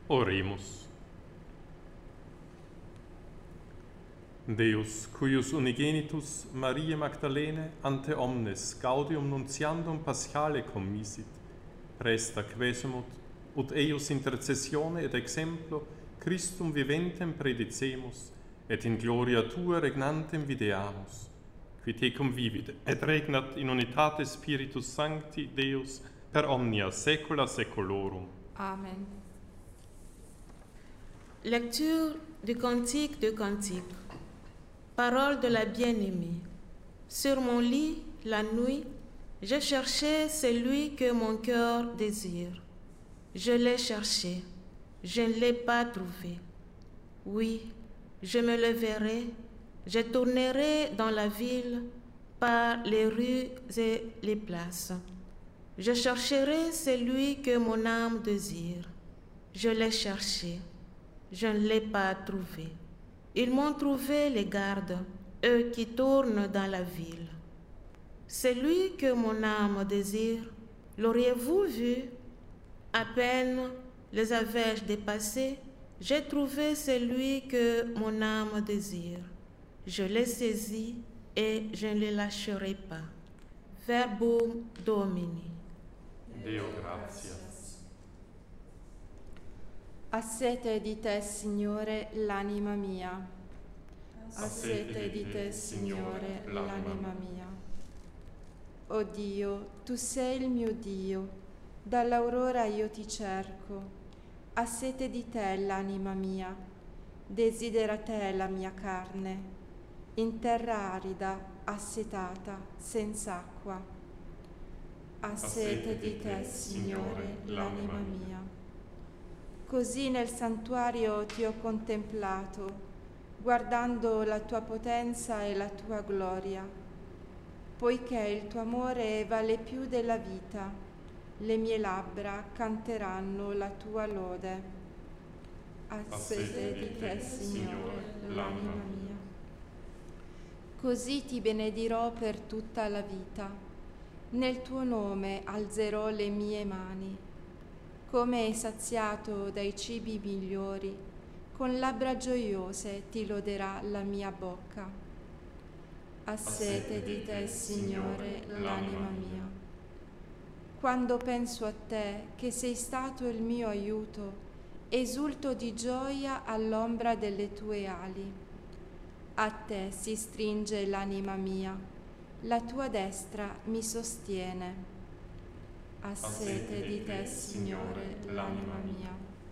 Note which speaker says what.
Speaker 1: Oremus. Deus, cuius unigenitus Mariae Magdalene ante omnes gaudium nuntiandum paschale commisit, presta quesumut, ut eius intercessione et exemplo Christum viventem predicemus, et in gloria Tua regnantem videamus, qui tecum vivit et regnat in unitate Spiritus Sancti Deus per omnia saecula saeculorum.
Speaker 2: Amen. Lecture du Cantique de Cantique. Parole de la bien-aimée. Sur mon lit, la nuit, je cherchais celui que mon cœur désire. Je l'ai cherché, je ne l'ai pas trouvé. Oui, je me leverai, je tournerai dans la ville, par les rues et les places. Je chercherai celui que mon âme désire. Je l'ai cherché, je ne l'ai pas trouvé. Ils m'ont trouvé les gardes, eux qui tournent dans la ville. Celui que mon âme désire, l'auriez-vous vu? À peine les avais-je dépassés, j'ai trouvé celui que mon âme désire. Je l'ai saisi et je ne le lâcherai pas. Verbum Domini.
Speaker 1: Deo gratias.
Speaker 3: Ha sete di te, Signore, l'anima mia. Ha sete di te, Signore, l'anima mia. O Dio, tu sei il mio Dio, dall'aurora io ti cerco. Ha sete di te l'anima mia, desidera te la mia carne, in terra arida, assetata, senza acqua. Ha sete di te, Signore, l'anima mia. Così nel santuario ti ho contemplato, guardando la tua potenza e la tua gloria. Poiché il tuo amore vale più della vita, le mie labbra canteranno la tua lode. Ha sete di te, Signore, l'anima mia. Così ti benedirò per tutta la vita. Nel tuo nome alzerò le mie mani. Come saziato dai cibi migliori, con labbra gioiose ti loderà la mia bocca. Ha sete di te, Signore, l'anima mia. Quando penso a te, che sei stato il mio aiuto, esulto di gioia all'ombra delle tue ali. A te si stringe l'anima mia, la tua destra mi sostiene. Ha sete di te, Signore, l'anima mia.